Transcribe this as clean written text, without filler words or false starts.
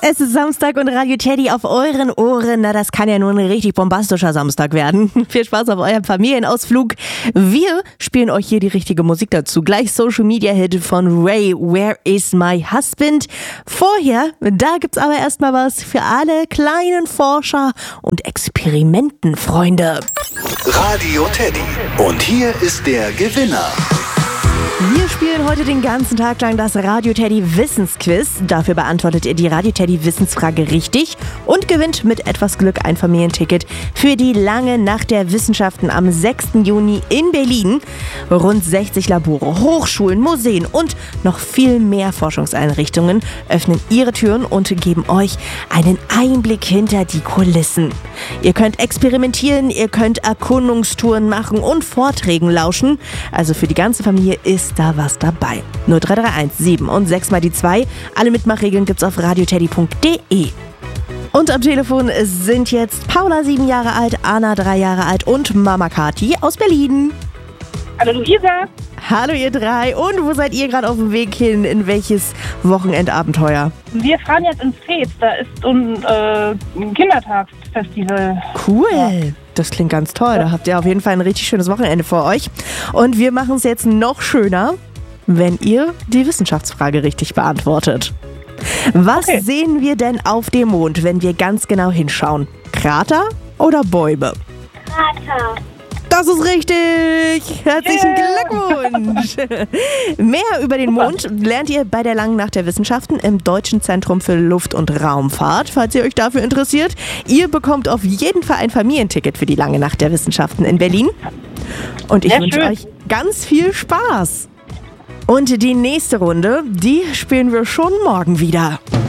Es ist Samstag und Radio Teddy auf euren Ohren. Na, das kann ja nur ein richtig bombastischer Samstag werden. Viel Spaß auf eurem Familienausflug. Wir spielen euch hier die richtige Musik dazu. Gleich Social Media Hit von Ray, Where is my husband? Vorher, da gibt's aber erstmal was für alle kleinen Forscher und Experimentenfreunde. Radio Teddy. Und hier ist der Gewinner. Wir spielen heute den ganzen Tag lang das Radio Teddy Wissensquiz. Dafür beantwortet ihr die Radio Teddy Wissensfrage richtig und gewinnt mit etwas Glück ein Familienticket für die lange Nacht der Wissenschaften am 6. Juni in Berlin. Rund 60 Labore, Hochschulen, Museen und noch viel mehr Forschungseinrichtungen öffnen ihre Türen und geben euch einen Einblick hinter die Kulissen. Ihr könnt experimentieren, ihr könnt Erkundungstouren machen und Vorträgen lauschen. Also für die ganze Familie ist da was dabei. 0331 7 und 6 mal die 2. Alle Mitmachregeln gibt's auf radioteddy.de. Und am Telefon sind jetzt Paula 7 Jahre alt, Anna 3 Jahre alt und Mama Kathi aus Berlin. Hallo Luisa. Hallo ihr drei. Und wo seid ihr gerade auf dem Weg hin? In welches Wochenendabenteuer? Wir fahren jetzt ins Fez. Da ist ein Kindertagsfestival. Cool. Ja. Das klingt ganz toll. Da habt ihr auf jeden Fall ein richtig schönes Wochenende vor euch. Und wir machen es jetzt noch schöner, wenn ihr die Wissenschaftsfrage richtig beantwortet. Was sehen wir denn auf dem Mond, wenn wir ganz genau hinschauen? Krater oder Bäume? Krater. Das ist richtig! Herzlichen Glückwunsch! Mehr über den Mond lernt ihr bei der Langen Nacht der Wissenschaften im Deutschen Zentrum für Luft- und Raumfahrt, falls ihr euch dafür interessiert. Ihr bekommt auf jeden Fall ein Familienticket für die Lange Nacht der Wissenschaften in Berlin. Und ich wünsche euch ganz viel Spaß. Und die nächste Runde, die spielen wir schon morgen wieder.